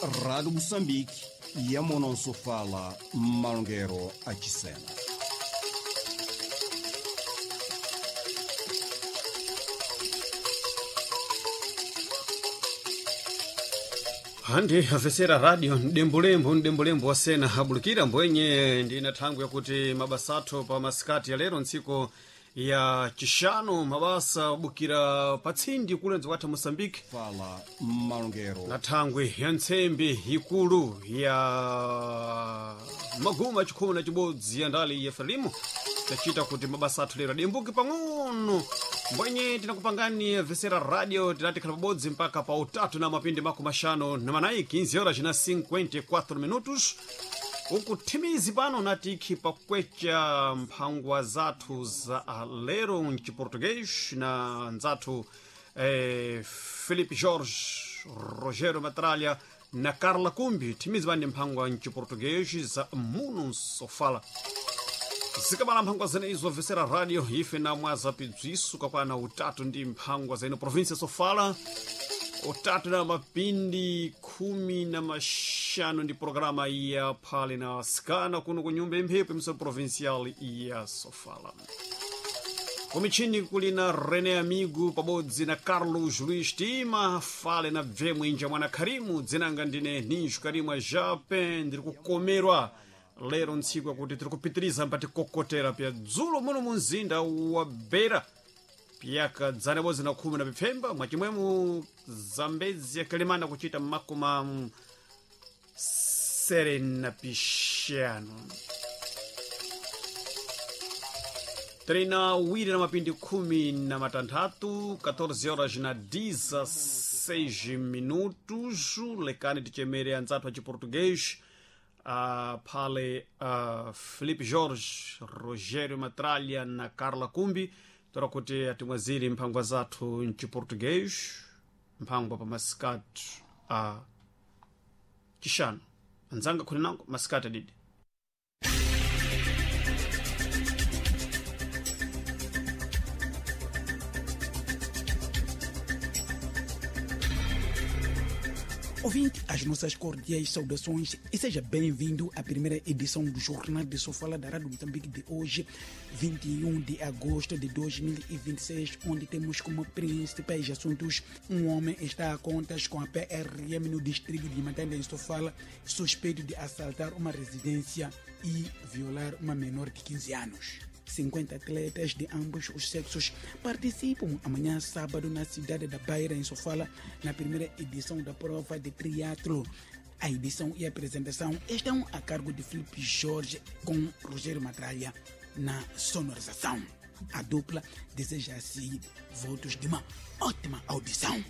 Rádio Moçambique e a Monossofala Malongueiro Achicena. Handi afesera radio ndembulembo wasena habulukira mbwenye ndina tangu ya kuti mabasato pa masikati ya lero ntsiko ya chishano mabasa bukira patsindi kulenzo kwatha Moçambique Fala Malongueiro na thangwe ya ntsembe ikulu ya maguma chikhumi na chibodzi ya ndali ya Frelimo tachita kuti mabasathu lero dembuke pang'ono mbwenye tinakupangani vesera radio tinatikhala pabodzi mpaka pa utatu na mapindi makumi mashanu na manayi 15 horas na 54 minutos ukuthimizi pano natikhi pakwecha mphangwa zathu za lero mchiportuguês na nzathu Felipe Jorge, Rogério Matralha na Carla Kumbi thimizi pandi mphangwa mchiportuguês za Monossofala zikabala mphangwa zenezo vesera radio ife na mwaza pidziso kakwana utatu ndi mphangwa zeno província Sofala utatu na mapindi 15 ndi programa ya phale na skana kuno kunyumba imphepo imso provincial ya Sofala komichini kulina René Amigo pabodzi na Carlos Luiz Tima fale na bvemwinja mwana Karimu dzinanga ndine Ninjo Karimu a Jape ndiri kukomerwa lero ntsiku yakuti tiri kupitiriza mpati kokotera pya dzulo muno mumzinda wa Beira piyaka dzanebozi na khumi na pipfemba mwachimwemu Zambezi yakalimana kuchita makuma serena pixano treina wiri na mapindi 13 14 horas na 16 minutos lekani tichemere anzathu achiportuguês phale Felipe Jorge, Rogério Matralha na Carla Kumbi tora kuti atimwaziri mphangwa zathu mchiportuguês mphangwa pa masikati chishano anzanga khuli nango masikati adidi Ouvinte, as nossas cordiais saudações e seja bem-vindo à primeira edição do Jornal de Sofala da Rádio Moçambique de hoje, 21 de agosto de 2026, onde temos como principais assuntos um homem está a contas com a PRM no distrito de Matanda em Sofala, suspeito de assaltar uma residência e violar uma menor de 15 anos. 50 atletas de ambos os sexos participam amanhã sábado na cidade da Beira, em Sofala, na primeira edição da prova de triatlo. A edição e a apresentação estão a cargo de Felipe Jorge com Rogério Matralha na sonorização. A dupla deseja assim votos de uma ótima audição.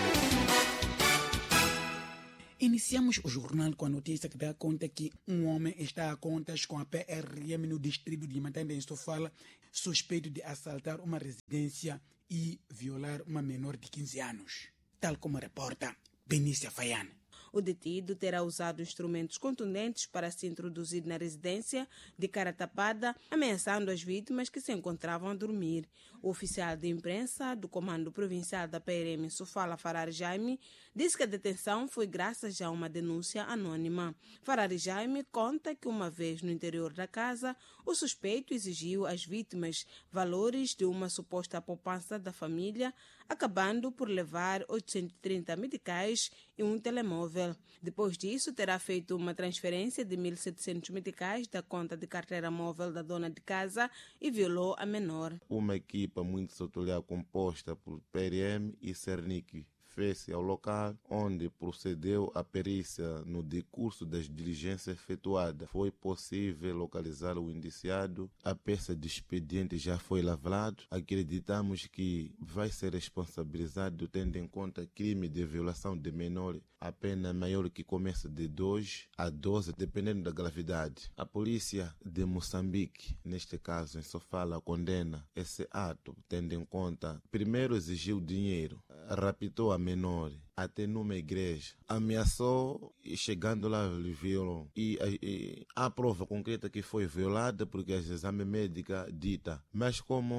Iniciamos o jornal com a notícia que dá conta que um homem está a contas com a PRM no distrito de Matanda, em Sofala, suspeito de assaltar uma residência e violar uma menor de 15 anos. Tal como reporta Benícia Fayane. O detido terá usado instrumentos contundentes para se introduzir na residência de cara tapada, ameaçando as vítimas que se encontravam a dormir. O oficial de imprensa do Comando Provincial da PRM Sofala, Farari Jaime, disse que a detenção foi graças a uma denúncia anônima. Farari Jaime conta que uma vez no interior da casa, o suspeito exigiu às vítimas valores de uma suposta poupança da família, acabando por levar 830 meticais e um telemóvel. Depois disso, terá feito uma transferência de 1.700 meticais da conta de carteira móvel da dona de casa e violou a menor. Uma equipa muito setorial composta por PRM e Cernic fez-se ao local, onde procedeu a perícia no decurso das diligências efetuadas. Foi possível localizar o indiciado. A peça de expediente já foi lavrado. Acreditamos que vai ser responsabilizado tendo em conta crime de violação de menor. A pena maior que começa de 2 a 12, dependendo da gravidade. A polícia de Moçambique, neste caso em Sofala, condena esse ato, tendo em conta, primeiro exigiu dinheiro, raptou a menor até numa igreja, ameaçou e chegando lá lhe violou. E a prova concreta que foi violada porque a exame médica dita, mas como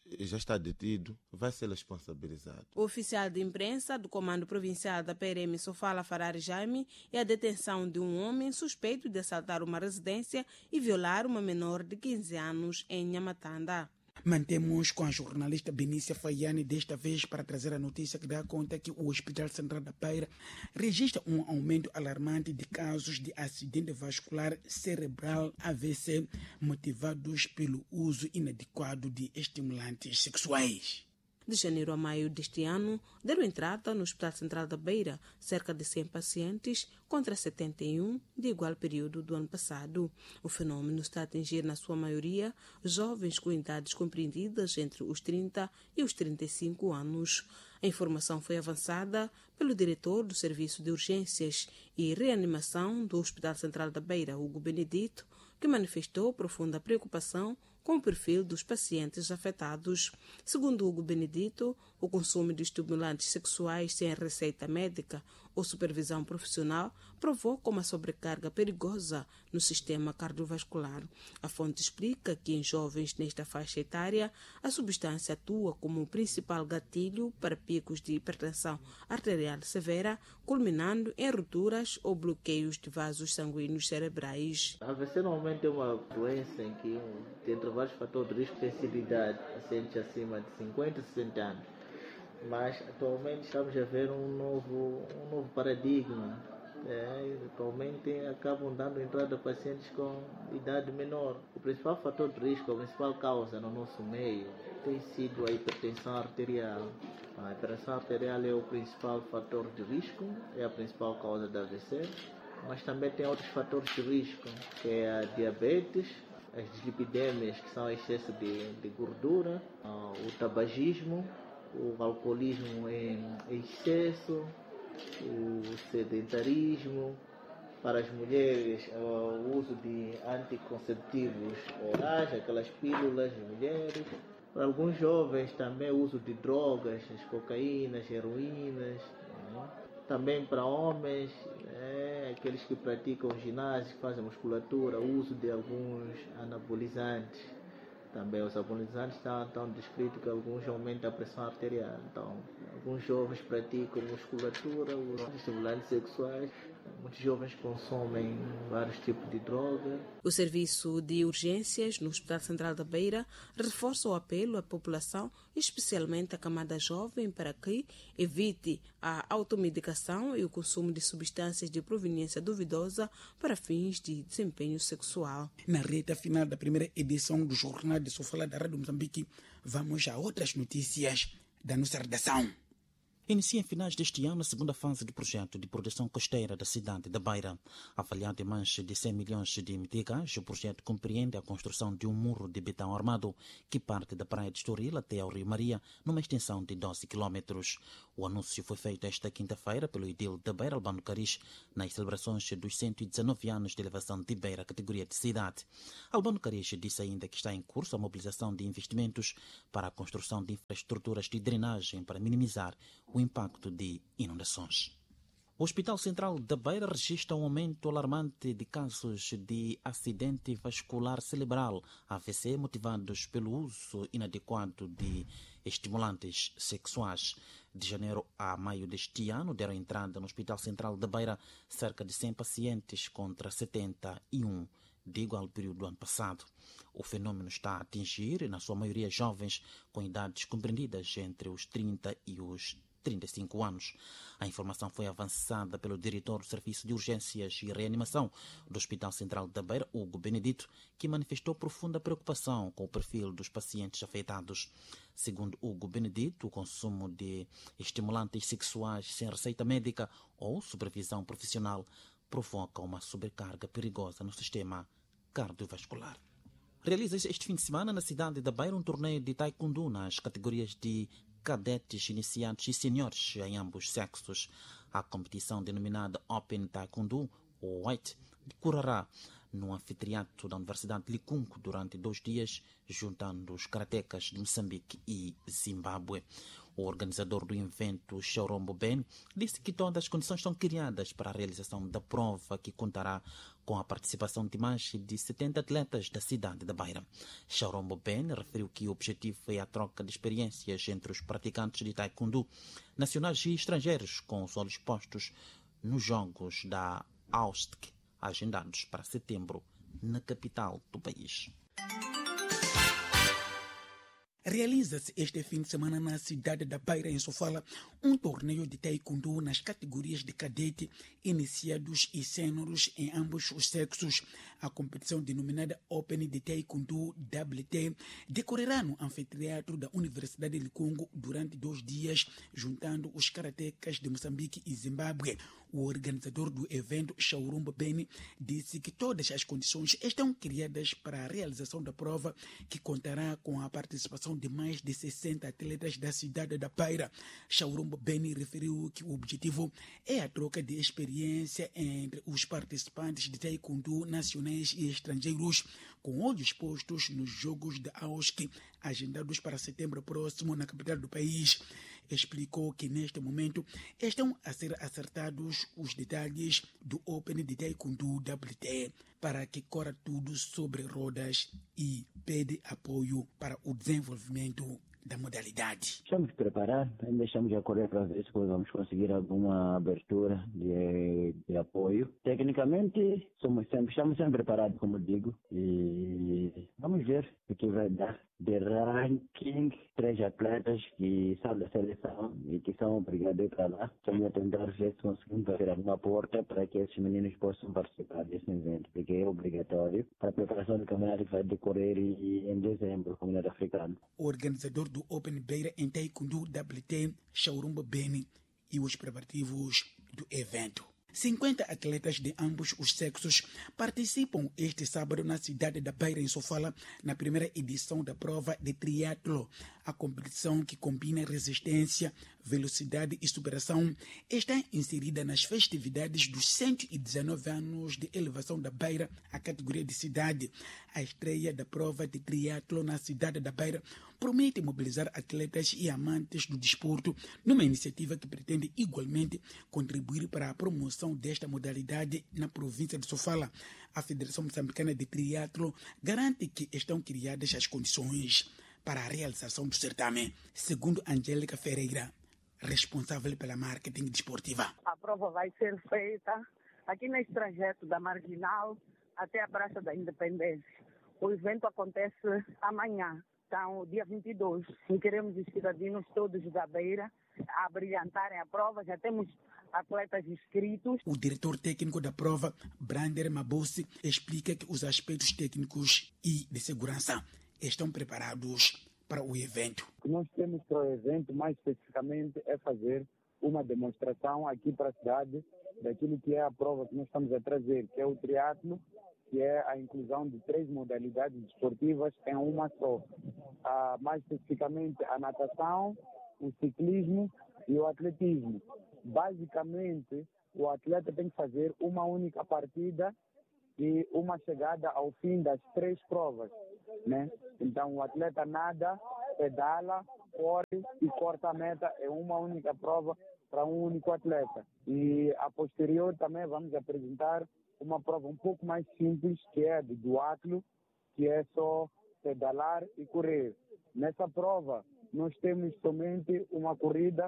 já está detido, vai ser responsabilizado. O oficial de imprensa do Comando Provincial da PRM Sofala Farari Jaime é a detenção de um homem suspeito de assaltar uma residência e violar uma menor de 15 anos em Nhamatanda. Mantemos com a jornalista Benícia Faiane, desta vez para trazer a notícia que dá conta que o Hospital Central da Beira registra um aumento alarmante de casos de acidente vascular cerebral AVC motivados pelo uso inadequado de estimulantes sexuais. De janeiro a maio deste ano, deram entrada no Hospital Central da Beira cerca de 100 pacientes contra 71 de igual período do ano passado. O fenômeno está a atingir, na sua maioria, jovens com idades compreendidas entre os 30 e os 35 anos. A informação foi avançada pelo diretor do Serviço de Urgências e Reanimação do Hospital Central da Beira, Hugo Benedito, que manifestou profunda preocupação com o perfil dos pacientes afetados. Segundo Hugo Benedito, o consumo de estimulantes sexuais sem receita médica ou supervisão profissional provoca uma sobrecarga perigosa no sistema cardiovascular. A fonte explica que em jovens nesta faixa etária, a substância atua como o principal gatilho para picos de hipertensão arterial severa, culminando em rupturas ou bloqueios de vasos sanguíneos cerebrais. A AVC normalmente é uma doença em que, entre vários fatores de risco, tem sensibilidade pacientes acima de 50 e 60 anos. Mas atualmente estamos a ver um novo paradigma. Atualmente acabam dando entrada a pacientes com idade menor. O principal fator de risco, a principal causa no nosso meio, tem sido a hipertensão arterial. A hipertensão arterial é o principal fator de risco, é a principal causa da AVC, mas também tem outros fatores de risco, que é a diabetes, as dislipidemias, que são excesso de gordura, o tabagismo, o alcoolismo em excesso, o sedentarismo. Para as mulheres, o uso de anticonceptivos orais, aquelas pílulas de mulheres. Para alguns jovens também o uso de drogas, as cocaínas, heroínas. Também para homens, aqueles que praticam ginásio, que fazem musculatura, o uso de alguns anabolizantes. Também os anabolizantes estão descritos que alguns aumentam a pressão arterial. Então, alguns jovens praticam musculatura, os estimulantes sexuais. Muitos jovens consomem vários tipos de droga. O Serviço de Urgências no Hospital Central da Beira reforça o apelo à população, especialmente à camada jovem, para que evite a automedicação e o consumo de substâncias de proveniência duvidosa para fins de desempenho sexual. Na reta final da primeira edição do Jornal de Sofala da Rádio Moçambique, vamos a outras notícias da nossa redação. Inicia em finais deste ano a segunda fase do projeto de proteção costeira da cidade da Beira. Avaliado em mais de 100 milhões de meticais, o projeto compreende a construção de um muro de betão armado que parte da praia de Estoril até ao Rio Maria, numa extensão de 12 quilómetros. O anúncio foi feito esta quinta-feira pelo edil da Beira, Albano Caris, nas celebrações dos 119 anos de elevação de Beira à categoria de cidade. Albano Caris disse ainda que está em curso a mobilização de investimentos para a construção de infraestruturas de drenagem para minimizar o impacto de inundações. O Hospital Central da Beira registra um aumento alarmante de casos de acidente vascular cerebral, AVC, motivados pelo uso inadequado de estimulantes sexuais. De janeiro a maio deste ano, deram entrada no Hospital Central da Beira cerca de 100 pacientes contra 71 de igual período do ano passado. O fenômeno está a atingir, na sua maioria, jovens com idades compreendidas entre os 30 e os 35 anos. A informação foi avançada pelo diretor do Serviço de Urgências e Reanimação do Hospital Central da Beira, Hugo Benedito, que manifestou profunda preocupação com o perfil dos pacientes afetados. Segundo Hugo Benedito, o consumo de estimulantes sexuais sem receita médica ou supervisão profissional provoca uma sobrecarga perigosa no sistema cardiovascular. Realiza-se este fim de semana na cidade da Beira um torneio de taekwondo nas categorias de cadetes, iniciantes e seniores em ambos sexos. A competição denominada Open Taekwondo, ou White, decorrerá no anfiteatro da Universidade de Licunco durante 2 dias, juntando os karatecas de Moçambique e Zimbábue. O organizador do evento, Chorombo Ben, disse que todas as condições estão criadas para a realização da prova, que contará com a participação de mais de 70 atletas da cidade da Beira. Chorombo Ben referiu que o objetivo é a troca de experiências entre os praticantes de taekwondo nacionais e estrangeiros, com os olhos postos nos Jogos da AUSTC, agendados para setembro, na capital do país. Realiza-se este fim de semana na cidade da Beira, em Sofala, um torneio de taekwondo nas categorias de cadete, iniciados e sêniores em ambos os sexos. A competição denominada Open de Taekwondo WT decorrerá no anfiteatro da Universidade de Congo durante 2 dias, juntando os karatecas de Moçambique e Zimbábue. O organizador do evento, Chorombo Ben, disse que todas as condições estão criadas para a realização da prova, que contará com a participação de mais de 60 atletas da cidade da Beira. Chorombo Ben referiu que o objetivo é a troca de experiência entre os participantes de taekwondo nacionais e estrangeiros, com olhos postos nos Jogos da AUSC, agendados para setembro próximo na capital do país. Explicou que neste momento estão a ser acertados os detalhes do Open de Taekwondo WT para que corra tudo sobre rodas e pede apoio para o desenvolvimento da modalidade. Estamos preparados, ainda estamos a correr para ver se vamos conseguir alguma abertura de apoio. Tecnicamente, estamos sempre preparados, como digo, e vamos ver o que vai dar. De ranking, 3 atletas que são da seleção e que são obrigados para lá. Estamos a tentar ver se conseguimos abrir alguma porta para que esses meninos possam participar desse evento, porque é obrigatório para a preparação do campeonato que vai decorrer em dezembro, no Comunidade Africana. O organizador do Open Beira em Taekwondo WT, Chorombo Ben, e os preparativos do evento. 50 atletas de ambos os sexos participam este sábado na cidade da Beira, em Sofala, na primeira edição da prova de triatlo. A competição, que combina resistência, velocidade e superação, está inserida nas festividades dos 119 anos de elevação da Beira à categoria de cidade. A estreia da prova de triatlo na cidade da Beira promete mobilizar atletas e amantes do desporto numa iniciativa que pretende igualmente contribuir para a promoção desta modalidade na província de Sofala. A Federação Moçambicana de Triatlo garante que estão criadas as condições para a realização do certame, segundo Angélica Ferreira, responsável pela marketing desportiva. A prova vai ser feita aqui nesse trajeto da Marginal até a Praça da Independência. O evento acontece amanhã, então, dia 22. E queremos os cidadãos todos da Beira a brilhantarem a prova. Já temos atletas inscritos. O diretor técnico da prova, Brander Mabossi, explica que os aspectos técnicos e de segurança estão preparados para o evento. O que nós temos para o evento, mais especificamente, é fazer uma demonstração aqui para a cidade daquilo que é a prova que nós estamos a trazer, que é o triatlo, que é a inclusão de 3 modalidades desportivas em uma só. Mais especificamente a natação, o ciclismo e o atletismo. Basicamente, o atleta tem que fazer uma única partida e uma chegada ao fim das 3 provas, né? Então, o atleta nada, pedala, corre e corta a meta. É uma única prova para um único atleta. E a posterior também vamos apresentar uma prova um pouco mais simples, que é a de duatlo, que é só pedalar e correr. Nessa prova, nós temos somente uma corrida,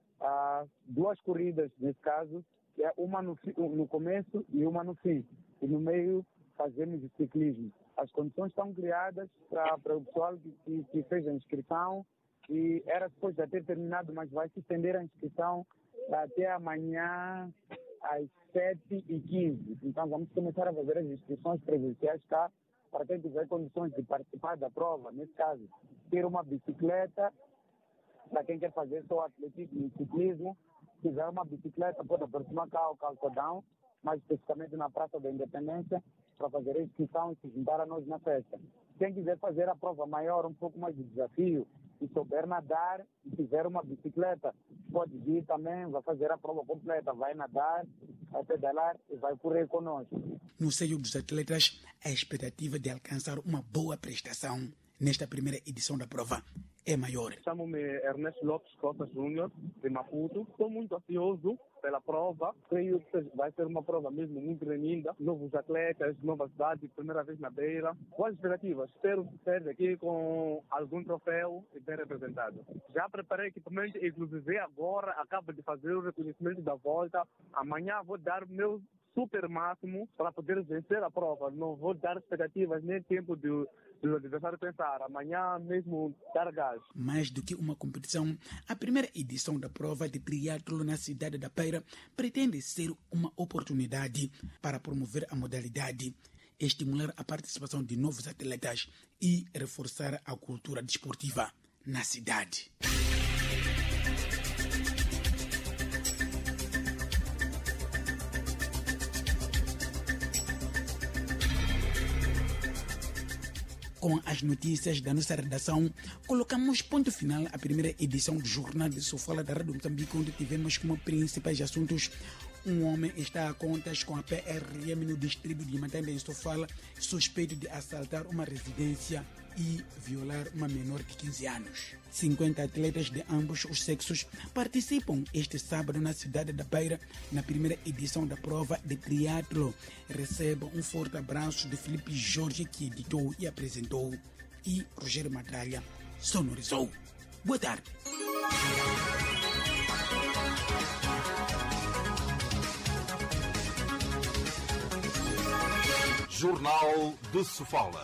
2 corridas nesse caso, que é uma no começo e uma no fim. E no meio fazemos o ciclismo. As condições estão criadas para o pessoal que fez a inscrição, e era depois de ter terminado, mas vai se estender a inscrição até amanhã às 7h15. Então vamos começar a fazer as inscrições presenciais cá, para quem tiver condições de participar da prova. Nesse caso, ter uma bicicleta, para quem quer fazer só atletismo e ciclismo. Se tiver uma bicicleta, pode aproximar cá ao calçadão, mais especificamente na Praça da Independência, para fazer a inscrição e se juntar a nós na festa. Quem quiser fazer a prova maior, um pouco mais de desafio, e souber nadar e tiver uma bicicleta, pode vir também, vai fazer a prova completa, vai nadar, vai pedalar e vai correr conosco. No seio dos atletas, a expectativa de alcançar uma boa prestação nesta primeira edição da prova é maior. Chamo-me Ernesto Lopes Costa Júnior, de Maputo. Estou muito ansioso pela prova. Creio que vai ser uma prova mesmo muito linda. Novos atletas, nova cidade, primeira vez na Beira. Boas expectativas. Espero ser aqui com algum troféu e bem representado. Já preparei equipamento, inclusive agora acabo de fazer o reconhecimento da volta. Amanhã vou dar meu super máximo para poder vencer a prova. Não vou dar expectativas nem tempo do adversário pensar. Amanhã mesmo dar gás. Mais do que uma competição, a primeira edição da prova de triatlo na cidade da Beira pretende ser uma oportunidade para promover a modalidade, estimular a participação de novos atletas e reforçar a cultura desportiva na cidade. Com as notícias da nossa redação, colocamos ponto final à primeira edição do Jornal de Sofala da Rádio Moçambique, onde tivemos como principais assuntos: um homem está a contas com a PRM no distrito de Matanda, em Sofala, suspeito de assaltar uma residência e violar uma menor de 15 anos. 50 atletas de ambos os sexos participam este sábado na cidade da Beira, na primeira edição da prova de triatlo. Receba um forte abraço de Felipe Jorge, que editou e apresentou, e Rogério Matralha sonorizou. Boa tarde. Jornal de Sofala.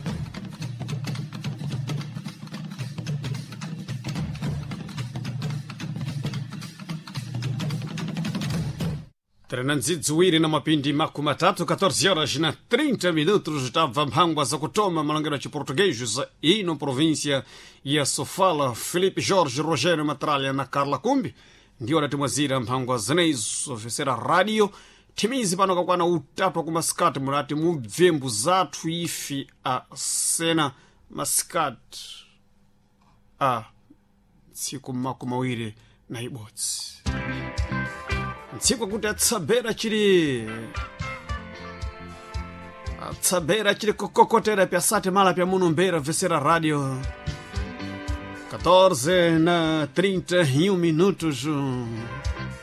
Trenanzidziwiri na mapindi makumi matatu 14 horas na 30 minutos estava mhangwa za kutoma malangano de portugueses ino província ya Sofala. Felipe Jorge, Rogério Matralha na Carla Kumbi ndio anatimwazira mhangwa zeneizo ofisera radio timizi pano kakwana utatu wa kumaskati murati mubvembu zathu ifi a sena maskati a tsiku makumi mawiri na ibodzi ntsiku kuti atsabera chiri kokokotera pyasati mala pya muno mbera vesera radio 14 na 31 minutos.